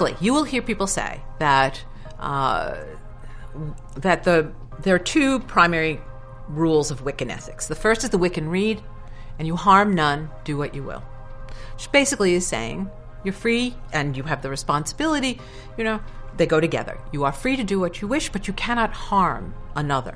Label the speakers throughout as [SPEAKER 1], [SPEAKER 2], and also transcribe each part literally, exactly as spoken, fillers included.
[SPEAKER 1] typically, you will hear people say that uh, that the there are two primary rules of Wiccan ethics. The first is the Wiccan Rede, and you harm none, do what you will. Which basically is saying you're free and you have the responsibility, you know, they go together. You are free to do what you wish, but you cannot harm another.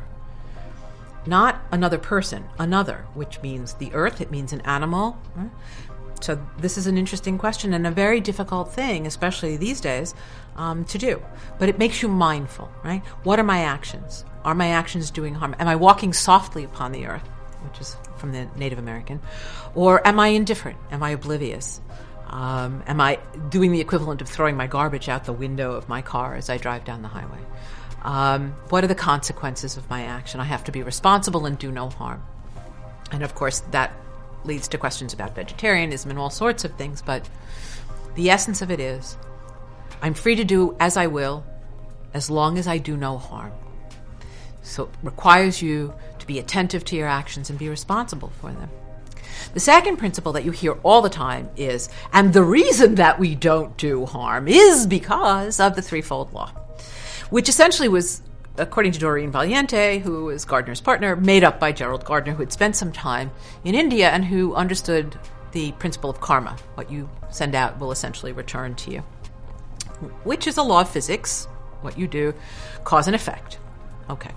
[SPEAKER 1] Not another person, another, which means the earth, it means an animal. So this is an interesting question and a very difficult thing, especially these days, um, to do. But it makes you mindful, right? What are my actions? Are my actions doing harm? Am I walking softly upon the earth, which is from the Native American? Or am I indifferent? Am I oblivious? Um, am I doing the equivalent of throwing my garbage out the window of my car as I drive down the highway? Um, what are the consequences of my action? I have to be responsible and do no harm. And of course, that leads to questions about vegetarianism and all sorts of things, but the essence of it is, I'm free to do as I will, as long as I do no harm. So it requires you to be attentive to your actions and be responsible for them. The second principle that you hear all the time is, and the reason that we don't do harm is because of the threefold law, which essentially was, according to Doreen Valiente, who was Gardner's partner, made up by Gerald Gardner, who had spent some time in India and who understood the principle of karma. What you send out will essentially return to you, which is a law of physics. What you do, cause and effect. Okay.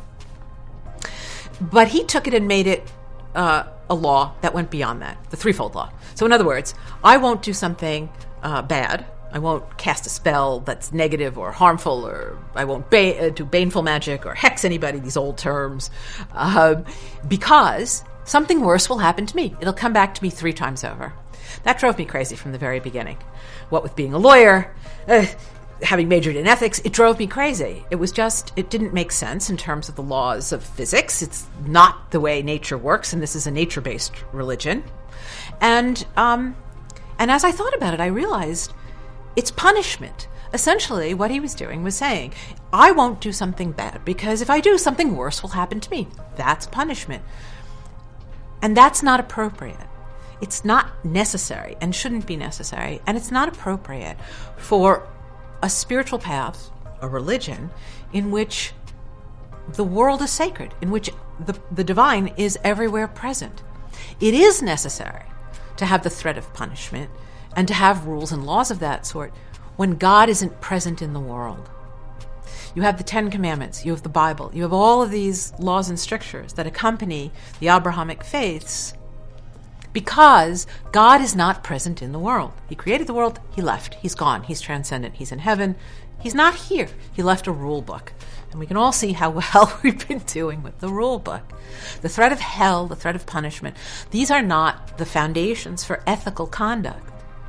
[SPEAKER 1] But he took it and made it uh, a law that went beyond that, the threefold law. So in other words, I won't do something uh, bad. I won't cast a spell that's negative or harmful, or I won't ba- uh, do baneful magic or hex anybody, these old terms, uh, because something worse will happen to me. It'll come back to me three times over. That drove me crazy from the very beginning. What with being a lawyer, uh, having majored in ethics, it drove me crazy. It was just, it didn't make sense in terms of the laws of physics. It's not the way nature works, and this is a nature-based religion. And, um, and as I thought about it, I realized it's punishment. Essentially, what he was doing was saying, I won't do something bad, because if I do, something worse will happen to me. That's punishment. And that's not appropriate. It's not necessary and shouldn't be necessary. And it's not appropriate for a spiritual path, a religion, in which the world is sacred, in which the, the divine is everywhere present. It is necessary to have the threat of punishment and to have rules and laws of that sort when God isn't present in the world. You have the Ten Commandments, you have the Bible, you have all of these laws and strictures that accompany the Abrahamic faiths because God is not present in the world. He created the world, he left, he's gone, he's transcendent, he's in heaven, he's not here. He left a rule book. And we can all see how well we've been doing with the rule book. The threat of hell, the threat of punishment, these are not the foundations for ethical conduct.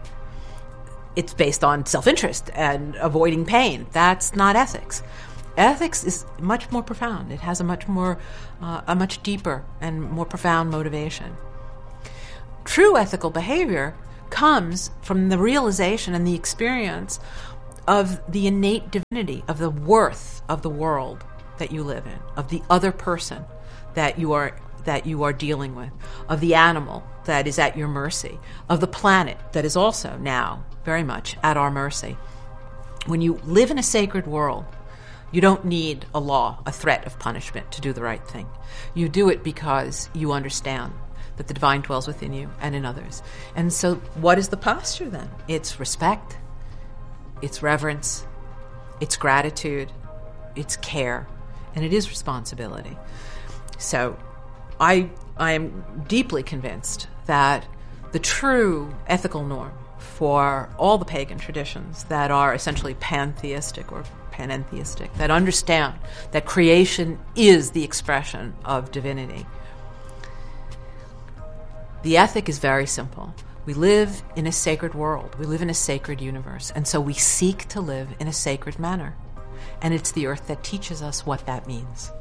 [SPEAKER 1] It's based on self-interest and avoiding pain. That's not ethics. Ethics is much more profound. It has a much more, uh, a much deeper and more profound motivation. True ethical behavior comes from the realization and the experience of the innate divinity, of the worth of the world that you live in, of the other person that you are that you are dealing with, of the animal that is at your mercy, of the planet that is also now very much at our mercy. When you live in a sacred world, you don't need a law, a threat of punishment to do the right thing. You do it because you understand that the divine dwells within you and in others. And so what is the posture then? It's respect, it's reverence, it's gratitude, it's care, and it is responsibility. So I I am deeply convinced that the true ethical norm for all the pagan traditions that are essentially pantheistic or panentheistic, that understand that creation is the expression of divinity. The ethic is very simple. We live in a sacred world. We live in a sacred universe. And so we seek to live in a sacred manner. And it's the earth that teaches us what that means.